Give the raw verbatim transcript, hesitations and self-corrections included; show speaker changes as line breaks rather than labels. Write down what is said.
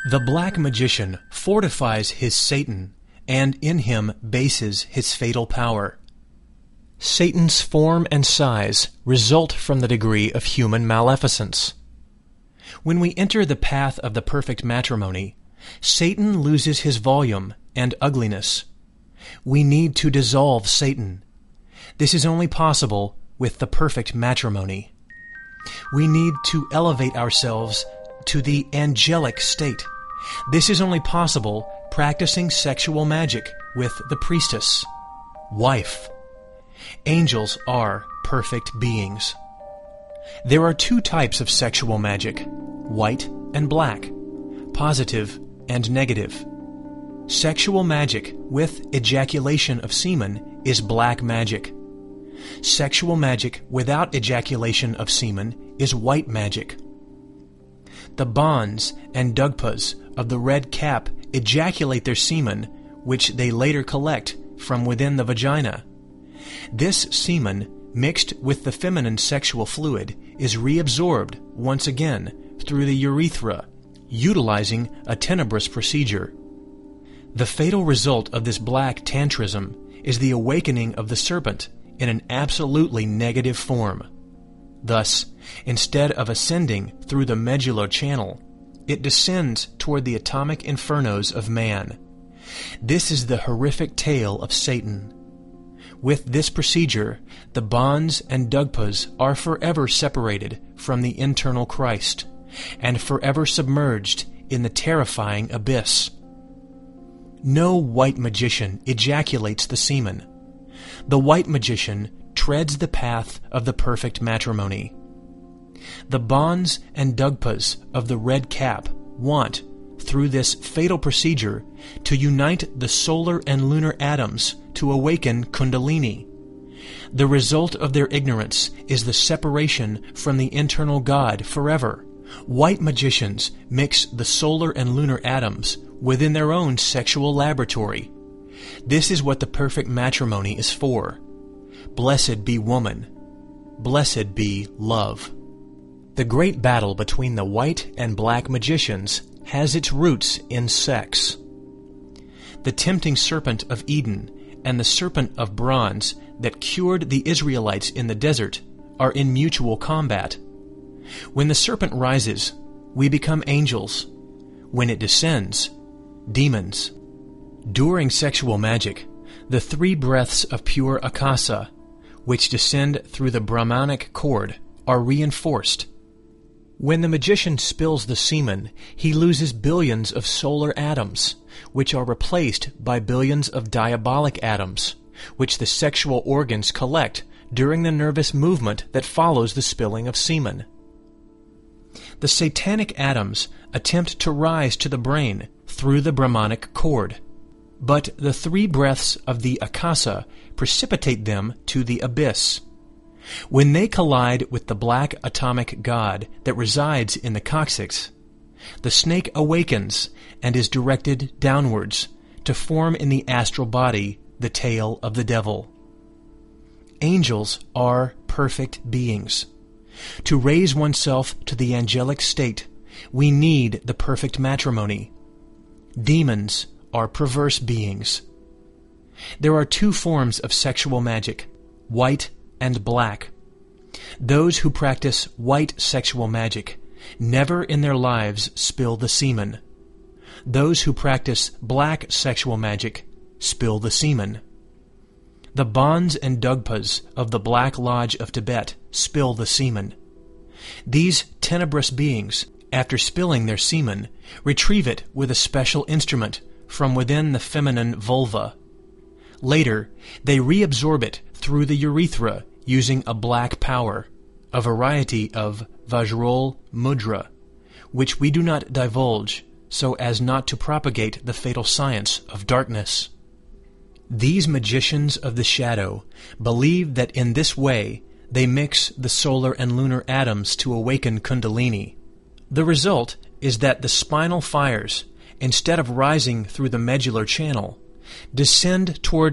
The black magician fortifies his Satan, and in him bases his fatal power. Satan's form and size result from the degree of human maleficence. When we enter the path of the perfect matrimony, Satan loses his volume and ugliness. We need to dissolve Satan. This is only possible with the perfect matrimony. We need to elevate ourselves to the angelic state. This is only possible practicing sexual magic with the priestess, wife. Angels are perfect beings. There are two types of sexual magic, white and black, positive and negative. Sexual magic with ejaculation of semen is black magic. Sexual magic without ejaculation of semen is white magic. The Bons and Dugpas of the red cap ejaculate their semen, which they later collect from within the vagina. This semen, mixed with the feminine sexual fluid, is reabsorbed once again through the urethra, utilizing a tenebrous procedure. The fatal result of this black tantrism is the awakening of the serpent in an absolutely negative form. Thus, instead of ascending through the medullar channel, it descends toward the atomic infernos of man. This is the horrific tale of Satan. With this procedure, the Bons and Dugpas are forever separated from the internal Christ, and forever submerged in the terrifying abyss. No white magician ejaculates the semen. The white magician treads the path of the perfect matrimony. The Bons and Dugpas of the red cap want, through this fatal procedure, to unite the solar and lunar atoms to awaken Kundalini. The result of their ignorance is the separation from the internal God forever. White magicians mix the solar and lunar atoms within their own sexual laboratory. This is what the perfect matrimony is for. Blessed be woman. Blessed be love. The great battle between the white and black magicians has its roots in sex. The tempting serpent of Eden and the serpent of bronze that cured the Israelites in the desert are in mutual combat. When the serpent rises, we become angels. When it descends, demons. During sexual magic, the three breaths of pure akasa, which descend through the Brahmanic cord, are reinforced. When the magician spills the semen, he loses billions of solar atoms, which are replaced by billions of diabolic atoms, which the sexual organs collect during the nervous movement that follows the spilling of semen. The satanic atoms attempt to rise to the brain through the Brahmanic cord, but the three breaths of the akasa precipitate them to the abyss. When they collide with the black atomic god that resides in the coccyx, the snake awakens and is directed downwards to form in the astral body the tail of the devil. Angels are perfect beings. To raise oneself to the angelic state, we need the perfect matrimony. Demons are perverse beings. There are two forms of sexual magic, white and black. Those who practice white sexual magic never in their lives spill the semen. Those who practice black sexual magic spill the semen. The Bons and Dugpas of the Black Lodge of Tibet spill the semen. These tenebrous beings, after spilling their semen, retrieve it with a special instrument from within the feminine vulva. Later, they reabsorb it through the urethra using a black power, a variety of Vajrol mudra, which we do not divulge so as not to propagate the fatal science of darkness. These magicians of the shadow believe that in this way they mix the solar and lunar atoms to awaken Kundalini. The result is that the spinal fires, instead of rising through the medullar channel, descend toward